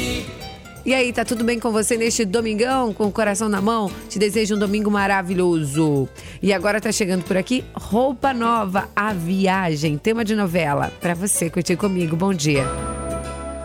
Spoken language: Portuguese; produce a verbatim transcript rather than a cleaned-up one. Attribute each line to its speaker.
Speaker 1: E aí, tá tudo bem com você neste domingão, com o coração na mão? Te desejo um domingo maravilhoso. E agora tá chegando por aqui, Roupa Nova, A Viagem, tema de novela. Pra você curtir comigo, bom dia.